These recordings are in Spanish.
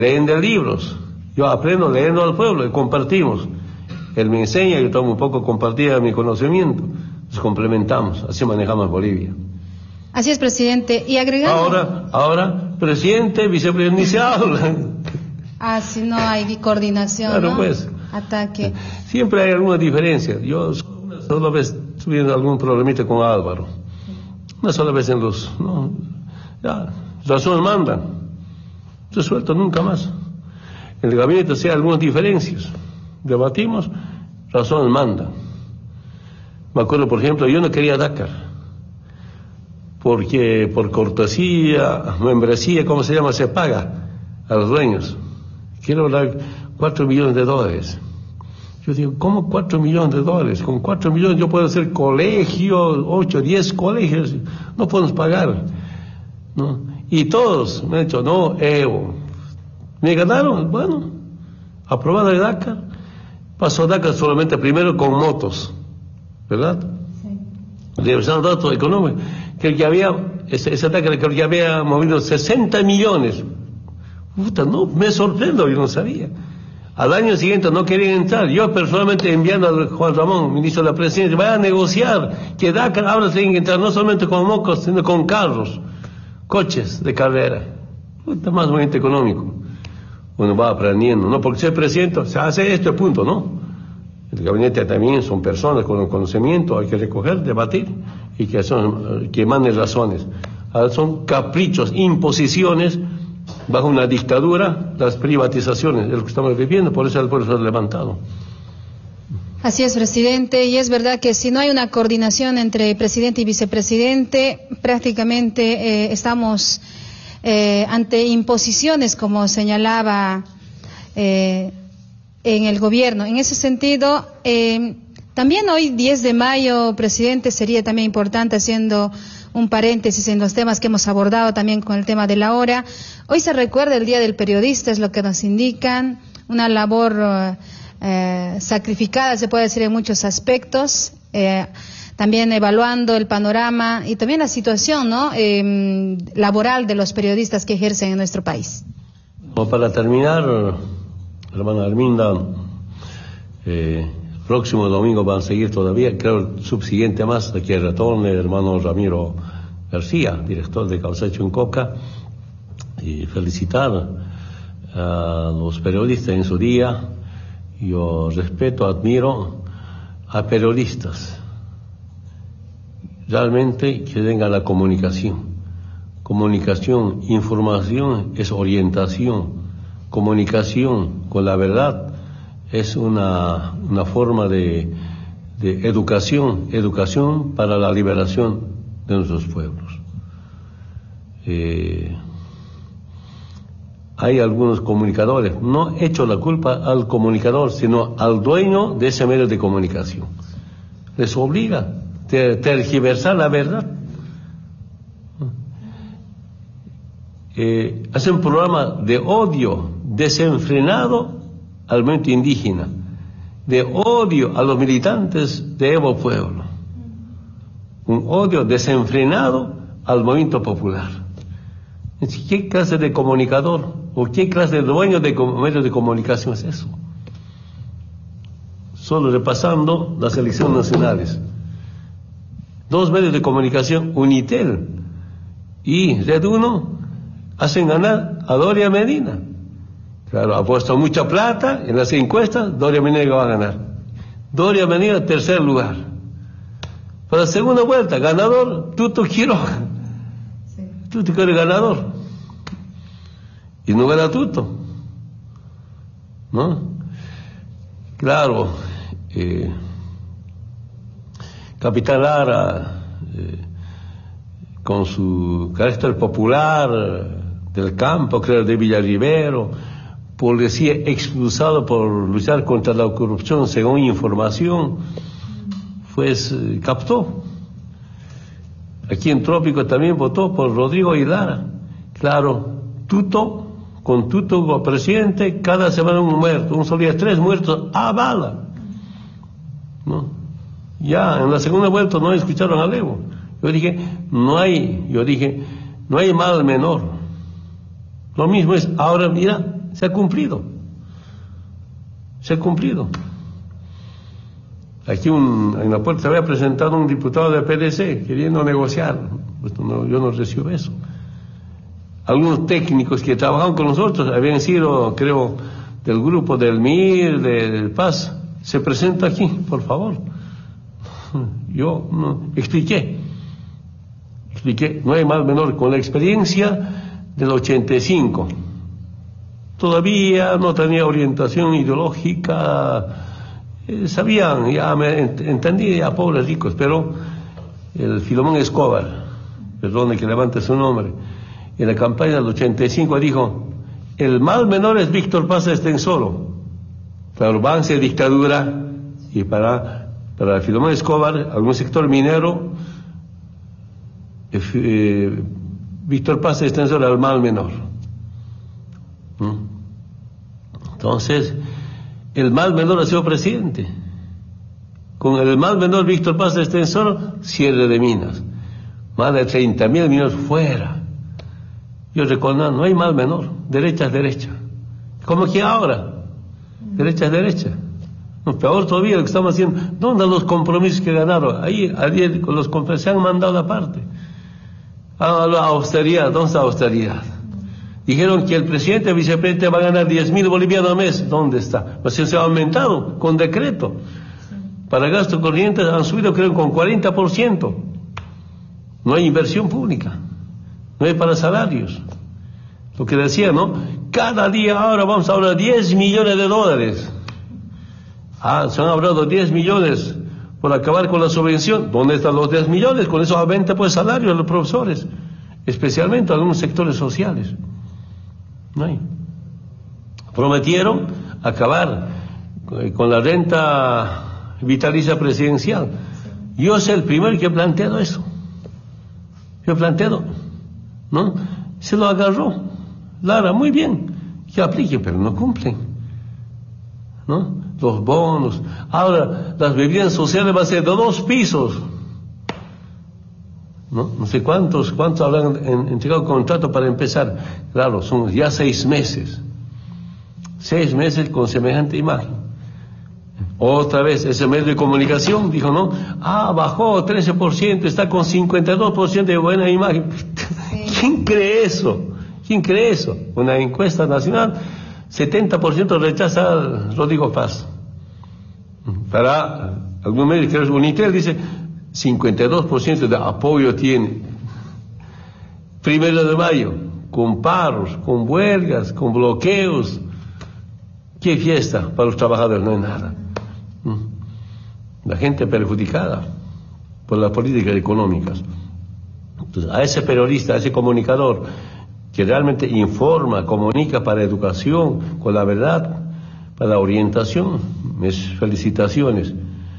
leen de libros. Yo aprendo leyendo al pueblo y compartimos. Él me enseña, yo tomo un poco compartida mi conocimiento. Nos complementamos, así manejamos Bolivia. Así es, presidente. Y agregando... Ahora, presidente, vicepresidente, ni se hablan. Si no hay coordinación, claro, ¿no? Pues. Ataque. Siempre hay alguna diferencia. Yo una sola vez tuve algún problemita con Álvaro. Una sola vez en los... No, ya, razones mandan. Resuelto nunca más. En el gabinete sí hay algunas diferencias. Debatimos, razones mandan. Me acuerdo, por ejemplo, yo no quería Dakar. Porque por cortesía, membresía, ¿cómo se llama? Se paga a los dueños. Quiero dar $4 millones. Yo digo, ¿cómo $4 millones? Con $4 millones yo puedo hacer colegios, 8, 10 colegios, no podemos pagar, ¿no? Y todos me han dicho, no, Evo. Me ganaron, bueno, aprobada de Dakar. Pasó Dakar solamente primero con motos, ¿verdad? Sí. Revisando datos económicos, que ese Dakar creo que había movido 60 millones. Puta, no, me sorprendo, yo no sabía. Al año siguiente no querían entrar. Yo personalmente enviando a Juan Ramón, ministro de la Presidencia, vaya a negociar que Dakar ahora tienen que entrar no solamente con mocos, sino con carros, coches de carrera. Puta, más movimiento económico. Uno va aprendiendo, ¿no? Porque ser presidente se hace este punto, ¿no? El gabinete también son personas con conocimiento, hay que recoger, debatir y que emanen razones. Ahora son caprichos, imposiciones. Bajo una dictadura, las privatizaciones, es lo que estamos viviendo, por eso el pueblo se ha levantado. Así es, presidente, y es verdad que si no hay una coordinación entre presidente y vicepresidente, prácticamente estamos ante imposiciones, como señalaba en el gobierno. En ese sentido, también hoy, 10 de mayo, presidente, sería también importante, haciendo un paréntesis en los temas que hemos abordado también con el tema de la hora. Hoy se recuerda el Día del Periodista, es lo que nos indican, una labor sacrificada, se puede decir, en muchos aspectos, también evaluando el panorama y también la situación, ¿no? Laboral de los periodistas que ejercen en nuestro país. Para terminar, hermana Arminda, próximo domingo van a seguir todavía, creo el subsiguiente más, aquí retorne el hermano Ramiro García, director de Calzacho en Coca, y felicitar a los periodistas en su día. Yo respeto, admiro a periodistas realmente que tengan la comunicación. Comunicación, información es orientación, comunicación con la verdad es una forma de educación para la liberación de nuestros pueblos. Hay algunos comunicadores, no echo la culpa al comunicador, sino al dueño de ese medio de comunicación. Les obliga a tergiversar la verdad. Hacen un programa de odio desenfrenado al movimiento indígena, de odio a los militantes de Evo Pueblo, un odio desenfrenado al movimiento popular. ¿Qué clase de comunicador o qué clase de dueño de medios de comunicación es eso? Solo repasando las elecciones nacionales, 2 medios de comunicación, Unitel y Red 1, hacen ganar a Doria Medina. Claro, ha puesto mucha plata en las encuestas, Doria Medina va a ganar. Doria Medina, tercer lugar. Para la segunda vuelta, ganador, Tuto Quiroga. Sí. Tuto Quiroga ganador. Y no gana Tuto. ¿No? Claro, Capitán Lara, con su carácter popular del campo, creo, de Villarribero, policía expulsado por luchar contra la corrupción, según información, pues captó. Aquí en Trópico también votó por Rodrigo Hilara. Claro, con Tuto como presidente, cada semana un muerto, un solo día 3 muertos a bala, ¿no? Ya en la segunda vuelta no escucharon a Evo. Yo dije, no hay mal menor. Lo mismo es, ahora mira, se ha cumplido. Se ha cumplido. Aquí en la puerta se había presentado un diputado de PDC queriendo negociar. Pues no, yo no recibo eso. Algunos técnicos que trabajaban con nosotros habían sido, creo, del grupo del MIR, del PAS. Se presenta aquí, por favor. Yo expliqué, no hay más menor, con la experiencia del 85. Todavía no tenía orientación ideológica, sabían, ya me entendí, ya pobres ricos, pero el Filomón Escobar, perdone que levante su nombre, en la campaña del 85 dijo, el mal menor es Víctor Paz Estenssoro, para avance de dictadura y para el Filomón Escobar, algún sector minero, Víctor Paz Estenssoro era el mal menor. Entonces, el mal menor ha sido presidente. Con el mal menor Víctor Paz Estenssoro, cierre de minas. Más de 30.000 minas fuera. Yo recuerdo, no hay mal menor. Derecha es derecha. ¿Cómo que ahora? Derecha es derecha. No, peor todavía lo que estamos haciendo. ¿Dónde los compromisos que ganaron? Ahí, ayer, con los compromisos se han mandado aparte. La austeridad, ¿dónde está la austeridad? Dijeron que el presidente y el vicepresidente va a ganar 10.000 bolivianos al mes. ¿Dónde está? Pues se ha aumentado con decreto. Para gasto corriente han subido, creo, con 40%. No hay inversión pública. No hay para salarios. Lo que decía, ¿no? Cada día ahora vamos a hablar 10 millones de dólares. Se han hablado 10 millones por acabar con la subvención. ¿Dónde están los 10 millones? Con eso aumenta pues salario de los profesores, especialmente algunos sectores sociales. No hay. Prometieron acabar con la renta vitalicia presidencial. Yo soy el primero que he planteado eso. Yo he planteado, ¿no? Se lo agarró Lara, muy bien, que aplique, pero no cumplen, ¿no? Los bonos. Ahora, las viviendas sociales van a ser de 2 pisos. No sé cuántos habrán entregado contrato para empezar. Claro, son ya 6 meses. 6 meses con semejante imagen. Otra vez, ese medio de comunicación dijo, ¿no? Bajó 13%, está con 52% de buena imagen. Sí. ¿Quién cree eso? ¿Quién cree eso? Una encuesta nacional, 70% rechaza a Rodrigo Paz. Para algún medio, que es Unitel, dice 52% de apoyo tiene. 1 de mayo, con paros, con huelgas, con bloqueos. ¿Qué fiesta para los trabajadores? No hay nada. La gente perjudicada por las políticas económicas. Entonces, a ese periodista, a ese comunicador que realmente informa, comunica para educación, con la verdad, para la orientación, mis felicitaciones.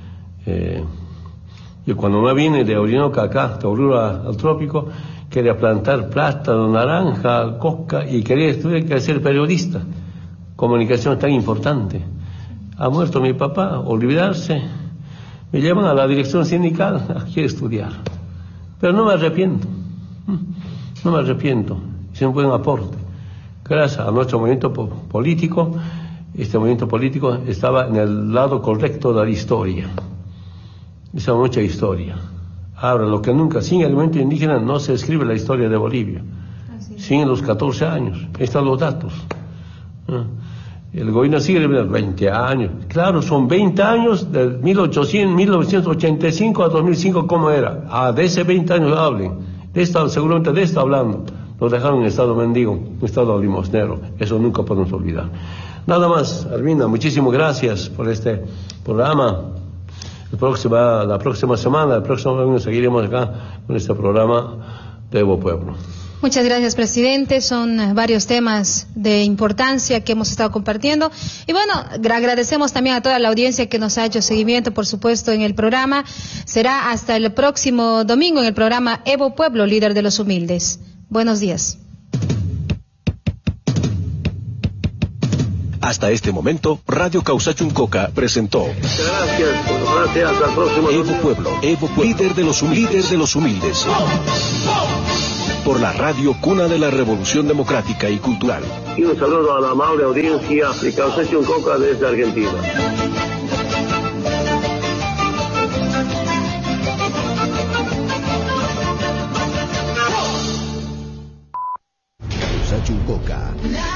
Yo cuando me vine de Orinoca acá, de Oruro al trópico, quería plantar plátano, naranja, coca y quería estudiar, quería ser periodista. Comunicación tan importante. Ha muerto mi papá, olvidarse. Me llevan a la dirección sindical, aquí a estudiar. Pero no me arrepiento. No me arrepiento. Es un buen aporte. Gracias a nuestro movimiento político, este movimiento político estaba en el lado correcto de la historia. Esa mucha historia. Ahora, lo que nunca, sin el movimiento indígena no se escribe la historia de Bolivia. Sin los 14 años. Ahí están los datos. El gobierno sigue 20 años. Claro, son 20 años de 1985 a 2005, ¿cómo era? De ese 20 años hablen. Seguramente de esto hablando. Lo dejaron en estado mendigo, en estado limosnero. Eso nunca podemos olvidar. Nada más, Arminda, muchísimas gracias por este programa. La próxima semana, el próximo domingo seguiremos acá con este programa de Evo Pueblo. Muchas gracias, presidente. Son varios temas de importancia que hemos estado compartiendo. Y bueno, agradecemos también a toda la audiencia que nos ha hecho seguimiento, por supuesto, en el programa. Será hasta el próximo domingo en el programa Evo Pueblo, líder de los humildes. Buenos días. Hasta este momento, Radio Causachuncoca presentó Gracias, al próximo Evo Pueblo, líder de los humildes. por la radio cuna de la Revolución Democrática y Cultural. Y un saludo a la amable audiencia de Causation Coca desde Argentina. Causachun Coca.